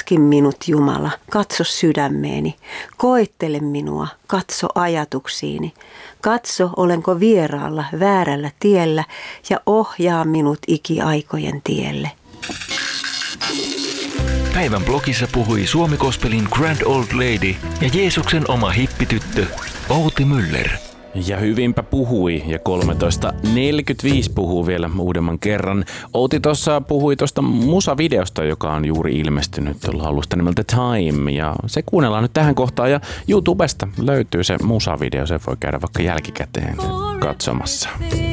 Tutki minut, Jumala, katso sydämeeni, koettele minua, katso ajatuksiini. Katso, olenko vieraalla väärällä tiellä ja ohjaa minut ikiaikojen tielle. Päivän blogissa puhui Suomi Gospelin Grand Old Lady ja Jeesuksen oma hippityttö Outi Müller. Ja hyvinpä puhui, ja 13.45 puhuu vielä uudemman kerran. Outi tuossa puhui tuosta musavideosta, joka on juuri ilmestynyt laulusta nimeltä Time, ja se kuunnellaan nyt tähän kohtaan, ja YouTubesta löytyy se musavideo, se voi käydä vaikka jälkikäteen katsomassa.